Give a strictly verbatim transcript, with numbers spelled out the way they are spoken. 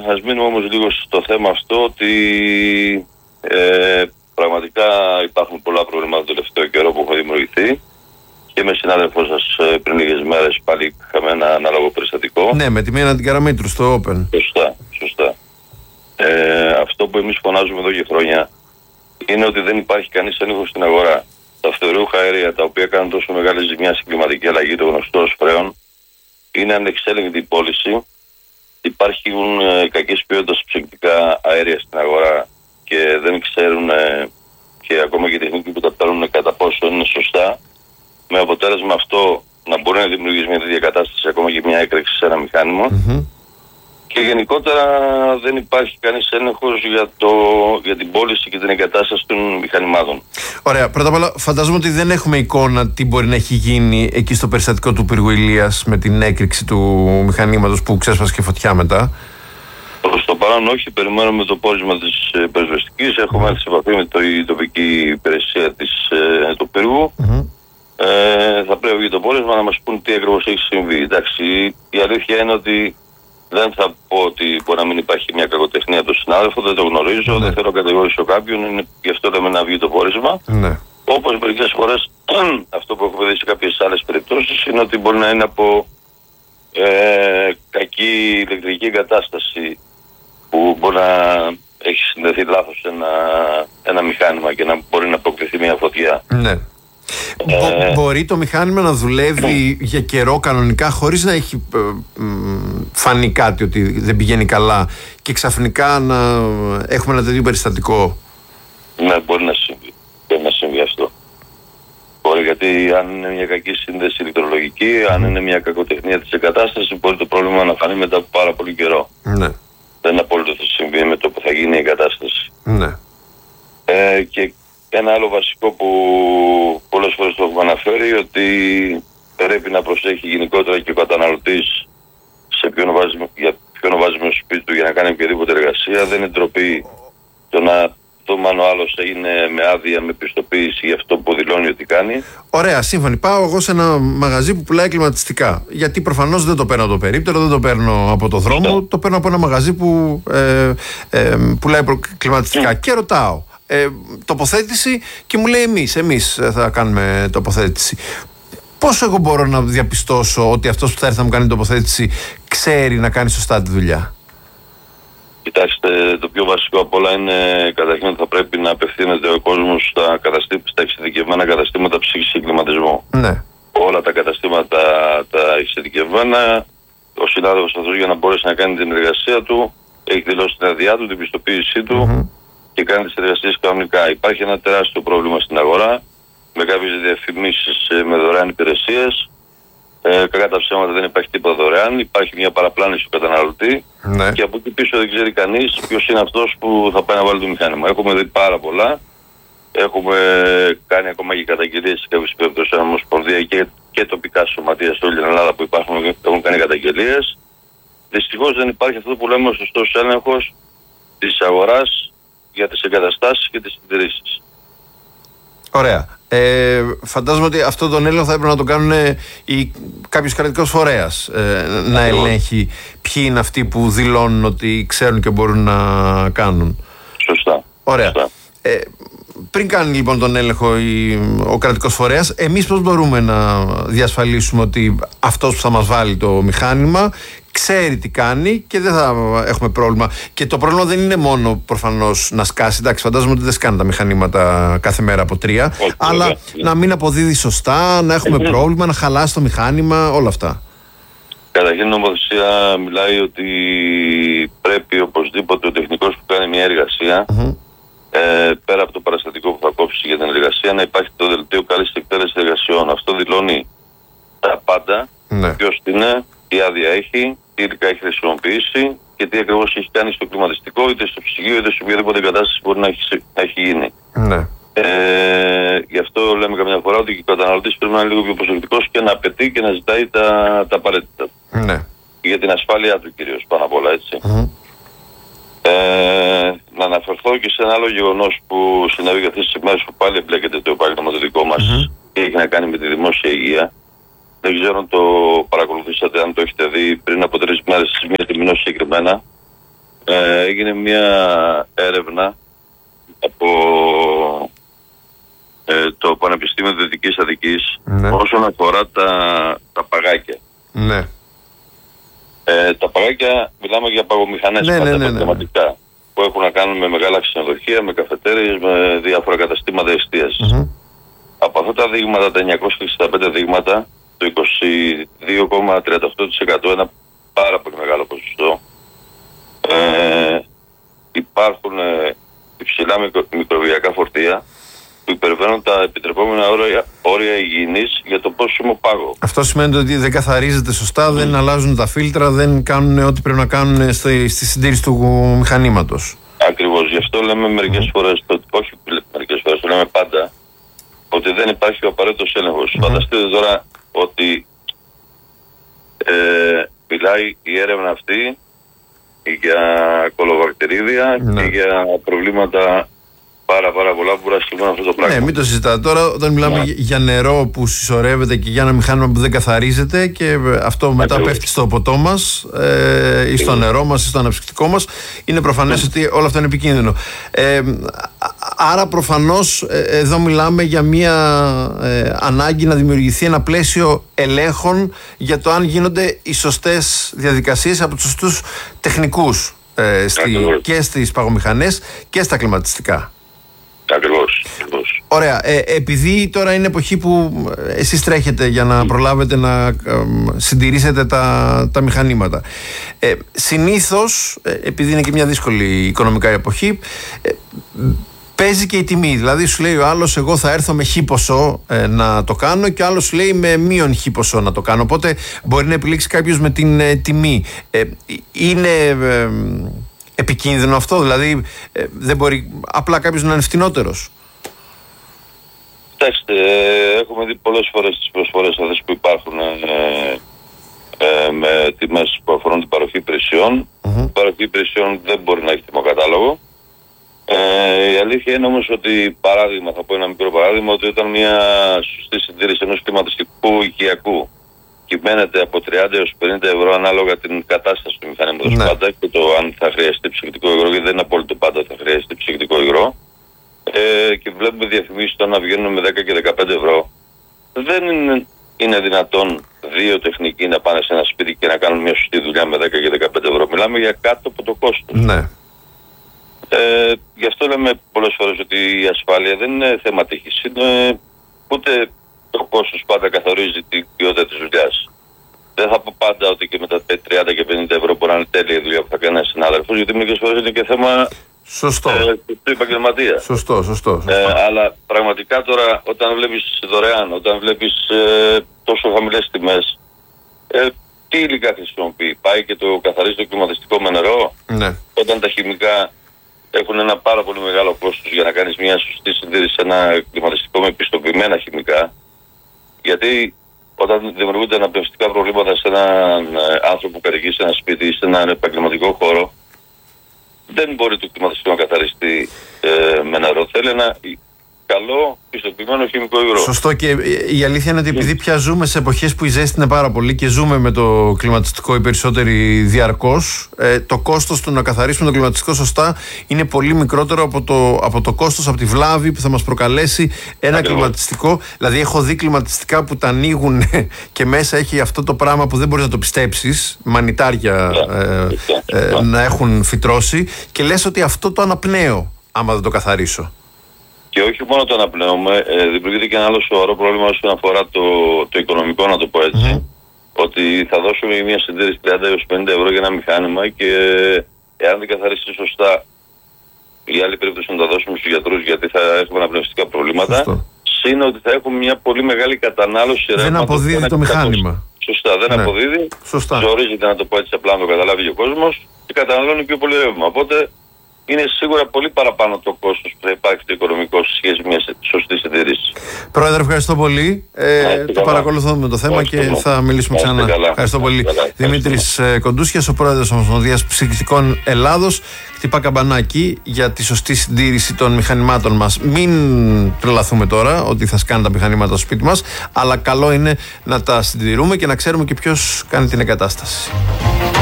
ας μείνουμε όμως λίγο στο θέμα αυτό ότι ε, πραγματικά υπάρχουν πολλά προβλήματα το τελευταίο καιρό που έχουν δημιουργηθεί και με συνάδελφό σας ε, πριν λίγες μέρες πάλι είχαμε ένα ανάλογο περιστατικό. Ναι, με τη Μίνα την Καραμήτρου στο Open. Σωστά, σωστά. Ε, αυτό που εμείς φωνάζουμε εδώ και χρόνια είναι ότι δεν υπάρχει κανείς έλεγχος στην αγορά. Τα φθορούχα αέρια τα οποία κάνουν τόσο μεγάλη ζημιά στην κλιματική αλλαγή, το γνωστό ως φρέον, είναι ανεξέλεγκτη πώληση. Υπάρχουν ε, κακής ποιότητας ψυκτικά αέρια στην αγορά και δεν ξέρουν ε, και ακόμα και οι τεχνικοί που τα παίρνουν κατά πόσο είναι σωστά. Με αποτέλεσμα αυτό να μπορεί να δημιουργήσει μια τέτοια κατάσταση, ακόμα και μια έκρηξη σε ένα μηχάνημα. Mm-hmm. Και γενικότερα δεν υπάρχει κανείς έλεγχος για, το, για την πώληση και την εγκατάσταση των μηχανημάτων. Ωραία. Πρώτα απ' όλα, φαντάζομαι ότι δεν έχουμε εικόνα τι μπορεί να έχει γίνει εκεί στο περιστατικό του πύργου Ηλίας με την έκρηξη του μηχανήματος που ξέσπασε και φωτιά μετά. Προς το παρόν, όχι. Περιμένουμε το πόρισμα της ε, πυροσβεστικής. Έχουμε έρθει σε επαφή με το, η τοπική υπηρεσία της, ε, του πύργου. Mm-hmm. Ε, θα πρέπει για το πόρισμα να μας πούν τι ακριβώς έχει συμβεί. Εντάξει, η αλήθεια είναι ότι δεν θα πω ότι μπορεί να μην υπάρχει μια κακοτεχνία του συνάδελφου, δεν το γνωρίζω, ναι. Δεν θέλω να κατηγορήσω κάποιον, είναι, γι' αυτό λέμε να βγει το πόρισμα. Ναι. Όπως μερικές φορές αυτό που έχουμε δει σε κάποιες άλλες περιπτώσεις είναι ότι μπορεί να είναι από ε, κακή ηλεκτρική εγκατάσταση που μπορεί να έχει συνδεθεί λάθος ένα, ένα μηχάνημα και να μπορεί να προκληθεί μια φωτιά. Ναι. Ε, Μπορεί το μηχάνημα να δουλεύει για καιρό κανονικά χωρίς να έχει ε, ε, φανεί κάτι ότι δεν πηγαίνει καλά και ξαφνικά να έχουμε ένα τέτοιο περιστατικό? Ναι, μπορεί να συμβεί. Μπορεί να συμβεί αυτό. Μπορεί, γιατί αν είναι μια κακή σύνδεση ηλεκτρολογική, αν είναι μια κακοτεχνία της εγκατάστασης, μπορεί το πρόβλημα να φανεί μετά από πάρα πολύ καιρό. Ναι. Δεν είναι απόλυτο θα συμβεί με το που θα γίνει η εγκατάσταση. Ναι. Ε, και ένα άλλο βασικό που πολλές φορές το έχουμε αναφέρει, ότι πρέπει να προσέχει γενικότερα και ο καταναλωτής σε ποιον βάζει, για ποιον βάζει με σπίτι του για να κάνει οποιαδήποτε εργασία. Δεν είναι ντροπή το να το μάλλον ο άλλος είναι με άδεια, με πιστοποίηση για αυτό που δηλώνει ότι κάνει. Ωραία, σύμφωνοι. Πάω εγώ σε ένα μαγαζί που πουλάει κλιματιστικά. Γιατί προφανώς δεν το παίρνω από το περίπτερο, δεν το παίρνω από το δρόμο, το παίρνω από ένα μαγαζί που ε, ε, πουλάει κλιματιστικά. Mm. Και ρωτάω. Ε, τοποθέτηση και μου λέει εμείς, εμείς θα κάνουμε τοποθέτηση. Πώς εγώ μπορώ να διαπιστώσω ότι αυτός που θα έρθει να μου κάνει τοποθέτηση ξέρει να κάνει σωστά τη δουλειά? Κοιτάξτε, το πιο βασικό απ' όλα είναι καταρχήν ότι θα πρέπει να απευθύνεται ο κόσμος στα, στα εξειδικευμένα καταστήματα ψήξης κλιματισμού. Ναι. Όλα τα καταστήματα τα εξειδικευμένα, ο συνάδελφος αυτός για να μπορέσει να κάνει την εργασία του έχει δηλώσει την αδειά του, την πιστοποίησή του. Mm-hmm. Και κάνει τις εργασίες κανονικά. Υπάρχει ένα τεράστιο πρόβλημα στην αγορά με κάποιες διαφημίσεις με δωρεάν υπηρεσίες. Ε, κακά τα ψέματα, δεν υπάρχει τίποτα δωρεάν. Υπάρχει μια παραπλάνηση του καταναλωτή. Ναι. Και από εκεί πίσω δεν ξέρει κανείς ποιος είναι αυτός που θα πάει να βάλει το μηχάνημα. Έχουμε δει πάρα πολλά. Έχουμε κάνει ακόμα και καταγγελίες σε κάποιες περιπτώσεις στην Ομοσπονδία και, και τοπικά σωματεία σε όλη την Ελλάδα που υπάρχουν, έχουν κάνει καταγγελίες. Δυστυχώς δεν υπάρχει αυτό που λέμε ο σωστός έλεγχος της αγοράς για τις εγκαταστάσεις και τις συντηρήσεις. Ωραία. Ε, φαντάζομαι ότι αυτόν τον έλεγχο θα έπρεπε να το κάνουν οι, κάποιος κρατικός φορέας, ε, να ελέγχει ποιοι είναι αυτοί που δηλώνουν ότι ξέρουν και μπορούν να κάνουν. Σωστά. Ωραία. Σωστά. Ε, πριν κάνει λοιπόν τον έλεγχο η, ο κρατικός φορέας, εμείς πώς μπορούμε να διασφαλίσουμε ότι αυτός που θα μας βάλει το μηχάνημα ξέρει τι κάνει και δεν θα έχουμε πρόβλημα? Και το πρόβλημα δεν είναι μόνο προφανώς να σκάσει. Εντάξει, φαντάζομαι ότι δεν σκάνε τα μηχανήματα κάθε μέρα από τρία, okay, αλλά yeah. να μην αποδίδει σωστά, να έχουμε mm-hmm. πρόβλημα, να χαλάσει το μηχάνημα, όλα αυτά. Καταρχήν η νομοθεσία μιλάει ότι πρέπει οπωσδήποτε ο τεχνικός που κάνει μια εργασία, mm-hmm. ε, πέρα από το παραστατικό που θα κόψει για την εργασία, να υπάρχει το δελτίο καλής εκτέλεσης εργασιών. Αυτό δηλώνει τα πάντα, ναι. Ποιος είναι, τι άδεια έχει, τι υλικά έχει χρησιμοποιήσει και τι ακριβώς έχει κάνει στο κλιματιστικό, είτε στο ψυγείο είτε σε οποιαδήποτε κατάσταση μπορεί να έχει, να έχει γίνει. Ναι. Ε, γι' αυτό λέμε καμιά φορά ότι ο καταναλωτής πρέπει να είναι λίγο πιο προσεκτικός και να απαιτεί και να ζητάει τα, τα απαραίτητα. Ναι. Για την ασφάλειά του κυρίως πάνω απ' όλα, έτσι. Mm-hmm. Ε, να αναφερθώ και σε ένα άλλο γεγονός που συνέβη αυτές τις ημέρες που πάλι εμπλέκεται το επάγγελμα το δικό μας mm-hmm. και έχει να κάνει με τη δημόσια υγεία. Δεν ξέρω αν το παρακολουθήσατε, αν το έχετε δει πριν από τρεις μέρες, στις μία Τιμινός συγκεκριμένα, ε, έγινε μια έρευνα από ε, το Πανεπιστήμιο Δυτικής Αττικής, ναι, όσον αφορά τα, τα παγάκια. Ναι. Ε, τα παγάκια, μιλάμε για παγομηχανές, ναι, ναι, ναι, ναι, που έχουν να κάνουν με μεγάλα ξενοδοχεία, με καφετέριες, με διάφορα καταστήματα εστίασης. Mm-hmm. Από αυτά τα δείγματα, τα εννιακόσια εξήντα πέντε δείγματα, το είκοσι δύο κόμμα τριάντα οκτώ τοις εκατό, ένα πάρα πολύ μεγάλο ποσοστό, ε, υπάρχουν ε, υψηλά μικρο, μικροβιακά φορτία που υπερβαίνουν τα επιτρεπόμενα όρια, όρια υγιεινής για το πόσιμο πάγο. Αυτό σημαίνει ότι δεν καθαρίζεται σωστά, mm. δεν αλλάζουν τα φίλτρα, δεν κάνουν ό,τι πρέπει να κάνουν στη, στη συντήρηση του μηχανήματος. Ακριβώς. Γι' αυτό λέμε μερικές mm. φορές, το, όχι μερικές φορές, το λέμε πάντα, ότι δεν υπάρχει ο απαραίτητος έλεγχος. Mm. Φανταστείτε τώρα ότι ε, μιλάει η έρευνα αυτή για κολοβακτηρίδια mm. και για προβλήματα πάρα πάρα πολλά που μπορεί να συμβούν αυτό το πράγμα. Ναι, μην το συζητάτε τώρα. Όταν μιλάμε yeah. για νερό που συσσωρεύεται και για ένα μηχάνημα που δεν καθαρίζεται και αυτό μετά Ακριβώς. πέφτει στο ποτό μας ε, ή στο νερό μας ή στο αναψυκτικό μας, είναι προφανές yeah. ότι όλο αυτό είναι επικίνδυνο. Ε, άρα προφανώς ε, εδώ μιλάμε για μια ε, ανάγκη να δημιουργηθεί ένα πλαίσιο ελέγχων για το αν γίνονται οι σωστές διαδικασίες από τους σωστούς τεχνικούς ε, στη, και στις παγομηχανές και στα κλιματιστικά. Ακριβώς, ακριβώς. Ωραία. Ε, επειδή τώρα είναι εποχή που εσείς τρέχετε για να προλάβετε να ε, συντηρήσετε τα, τα μηχανήματα. Ε, συνήθως, ε, επειδή είναι και μια δύσκολη οικονομικά εποχή, ε, παίζει και η τιμή. Δηλαδή σου λέει ο άλλος, εγώ θα έρθω με χ ποσό ε, να το κάνω, και ο άλλος σου λέει με μείον χ ποσό να το κάνω. Οπότε μπορεί να επιλέξει κάποιος με την ε, τιμή. Ε, είναι... Ε, επικίνδυνο αυτό, δηλαδή ε, δεν μπορεί απλά κάποιος να είναι φτηνότερος? Κοιτάξτε, ε, έχουμε δει πολλές φορές τις προσφορές αυτές που υπάρχουν ε, ε, με τιμές που αφορούν την παροχή υπηρεσιών. Mm-hmm. Η παροχή υπηρεσιών δεν μπορεί να έχει τιμοκατάλογο. Ε, η αλήθεια είναι όμως ότι, παράδειγμα, θα πω ένα μικρό παράδειγμα, ότι όταν μια σωστή συντήρηση ενός κλιματιστικού οικιακού κυμαίνεται από τριάντα έως πενήντα ευρώ ανάλογα την κατάσταση του μηχανήματος, ναι, πάντα, και το αν θα χρειαστεί ψυκτικό υγρό, γιατί δεν είναι απόλυτο πάντα ότι θα χρειαστεί ψυκτικό υγρό, ε, και βλέπουμε διαφημίσεις τώρα να βγαίνουν με δέκα και δεκαπέντε ευρώ. Δεν είναι, είναι δυνατόν δύο τεχνικοί να πάνε σε ένα σπίτι και να κάνουν μια σωστή δουλειά με δέκα και δεκαπέντε ευρώ. Μιλάμε για κάτω από το κόστος. Ναι. Ε, γι' αυτό λέμε πολλές φορές ότι η ασφάλεια δεν είναι θέμα τύχης. Είναι ούτε το κόστος πάντα καθορίζει την ποιότητα της δουλειάς. Δεν θα πω πάντα ότι και με τα τριάντα και πενήντα ευρώ μπορεί να είναι τέλεια η δουλειά που θα κάνει ένας συνάδελφος, γιατί μερικές φορές είναι και θέμα σωστό. Ε, του επαγγελματία. Σωστό, σωστό. σωστό. Ε, αλλά πραγματικά τώρα όταν βλέπεις δωρεάν, όταν βλέπεις ε, τόσο χαμηλές τιμές, ε, τι υλικά χρησιμοποιεί? Πάει και το καθαρίζει το κλιματιστικό με νερό? Ναι. Όταν τα χημικά έχουν ένα πάρα πολύ μεγάλο κόστος για να κάνεις μια σωστή συντήρηση σε ένα κλιματιστικό με πιστοποιημένα χημικά. Γιατί όταν δημιουργούνται αναπνευστικά προβλήματα σε έναν άνθρωπο που κατοικεί σε ένα σπίτι ή σε έναν επαγγελματικό χώρο, δεν μπορεί το κλιματιστικό να καθαριστεί ε, με νερό. Θέλει ένα καλό πιστοποιημένο χημικό υγρό. Σωστό, και η αλήθεια είναι ότι επειδή πια ζούμε σε εποχές που η ζέστη είναι πάρα πολύ και ζούμε με το κλιματιστικό οι περισσότεροι διαρκώς, ε, το κόστος του να καθαρίσουμε το κλιματιστικό σωστά είναι πολύ μικρότερο από το, από το κόστος, από τη βλάβη που θα μας προκαλέσει ένα Ακριβώς. κλιματιστικό. Δηλαδή έχω δει κλιματιστικά που τα ανοίγουν και μέσα έχει αυτό το πράγμα που δεν μπορείς να το πιστέψεις, μανιτάρια ε, ε, ε, να έχουν φυτρώσει, και λες ότι αυτό το αναπνέω άμα δεν το καθαρίσω. Και όχι μόνο το αναπνέουμε, ε, δημιουργείται και ένα άλλο σοβαρό πρόβλημα όσον αφορά το, το οικονομικό, να το πω έτσι. Mm-hmm. Ότι θα δώσουμε μια συντήρηση τριάντα έως πενήντα ευρώ για ένα μηχάνημα, και εάν δεν καθαρίσει σωστά, η άλλη περίπτωση να τα δώσουμε στους γιατρούς, γιατί θα έχουμε αναπνευστικά προβλήματα. Συν ότι θα έχουμε μια πολύ μεγάλη κατανάλωση ρεύματος. Δεν αποδίδει το μηχάνημα. Σωστά, δεν ναι. αποδίδει. Σωστά. Ζορίζεται, να το πω έτσι απλά, να το καταλάβει ο κόσμος, και καταναλώνει πιο πολύ ρεύμα. Οπότε είναι σίγουρα πολύ παραπάνω το κόστος που θα υπάρχει το οικονομικό σε σχέση με μια σωστή συντήρηση. Πρόεδρε, ευχαριστώ πολύ. Ε, το παρακολουθούμε το θέμα και θα μιλήσουμε ξανά. Καλά. Ευχαριστώ πολύ. Δημήτρης Κοντούσιας, ο πρόεδρος της Ομοσπονδίας Ψυκτικών Ελλάδος. Χτυπά καμπανάκι για τη σωστή συντήρηση των μηχανημάτων μας. Μην τρελαθούμε τώρα ότι θα σκάνουν τα μηχανήματα στο σπίτι μας, αλλά καλό είναι να τα συντηρούμε και να ξέρουμε και ποιος κάνει την εγκατάσταση.